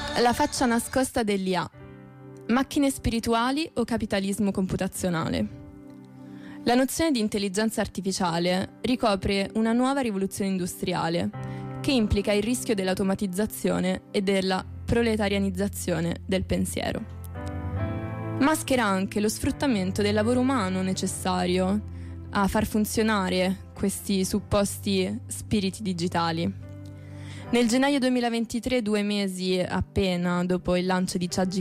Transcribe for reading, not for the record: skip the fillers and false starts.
La faccia nascosta dell'IA. Macchine spirituali o capitalismo computazionale? La nozione di intelligenza artificiale ricopre una nuova rivoluzione industriale che implica il rischio dell'automatizzazione e della proletarianizzazione del pensiero. Maschera anche lo sfruttamento del lavoro umano necessario a far funzionare questi supposti spiriti digitali. Nel gennaio 2023, 2 mesi appena dopo il lancio di ChatGPT,